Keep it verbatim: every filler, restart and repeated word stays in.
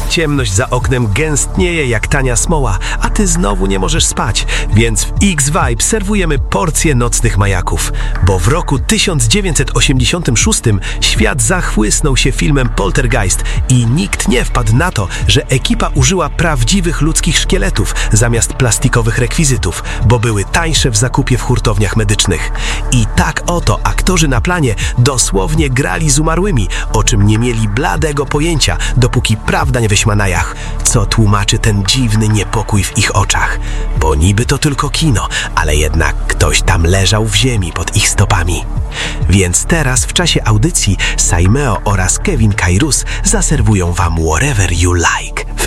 Ciemność za oknem gęstnieje jak tania smoła, a ty znowu nie możesz spać, więc w X-Vibe serwujemy porcję nocnych majaków. Bo w roku tysiąc dziewięćset osiemdziesiątym szóstym świat zachłysnął się filmem Poltergeist i nikt nie wpadł na to, że ekipa użyła prawdziwych ludzkich szkieletów zamiast plastikowych rekwizytów, bo były tańsze w zakupie w hurtowniach medycznych. I tak oto aktorzy na planie dosłownie grali z umarłymi, o czym nie mieli bladego pojęcia, dopóki prawda nie wyśma na jaw, co tłumaczy ten dziwny niepokój w ich oczach. Bo niby to tylko kino, ale jednak ktoś tam leżał w ziemi pod ich stopami. Więc teraz w czasie audycji Saimeo oraz Kevin Kairus zaserwują wam Whatever You Like w